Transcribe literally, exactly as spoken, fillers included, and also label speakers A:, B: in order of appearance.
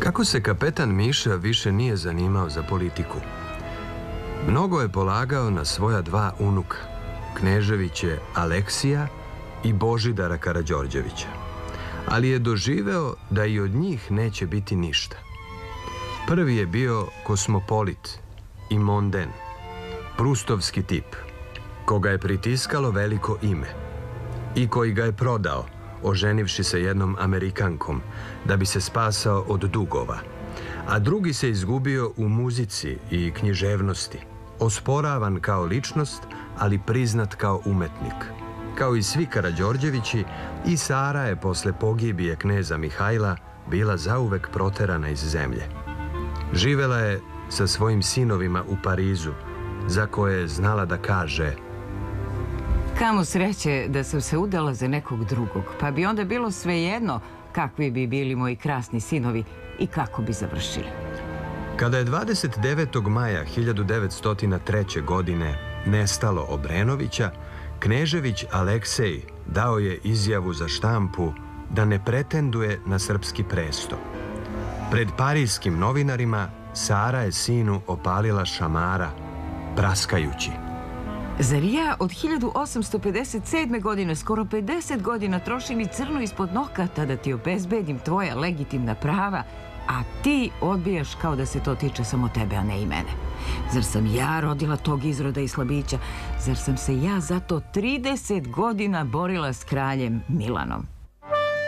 A: Kako se kapetan Miša više nije zanimao za politiku? Mnogo je polagao na svoja dva unuka, Kneževiće Aleksija i Božidara Karađorđevića, ali je doživeo da i od njih neće biti ništa. Prvi je bio kosmopolit i monden, prustovski tip, koga je pritiskalo veliko ime i koji ga je prodao, oženivši se jednom Amerikankom, da bi se spasao od dugova, a drugi se izgubio u muzici i književnosti, osporavan kao ličnost, ali priznat kao umetnik. Kao i svi Karađorđevići, i Sara je posle pogibije kneza Mihajla bila zauvek proterana iz zemlje. Živela je sa svojim sinovima u Parizu, za koje je znala da kaže:
B: kamo sreće da sam se udala za nekog drugog, pa bi onda bilo svejedno kakvi bi bili moji krasni sinovi i kako bi završili.
A: Kada je dvadeset devetog maja hiljadu devetsto treće. godine nestalo Obrenovića, Knežević Aleksej dao je izjavu za štampu da ne pretenduje na srpski presto. Pred parijskim novinarima Sara je sinu opalila šamara, praskajući:
B: zar ja od hiljadu osamsto pedeset sedme. godine skoro pedeset godina trošim i crnu ispod nokata da ti obezbedim tvoja legitimna prava, a ti odbijaš kao da se to tiče samo tebe, a ne i mene? Zar sam ja rodila tog izroda i slabića? Zar sam se ja zato trideset godina borila s kraljem Milanom?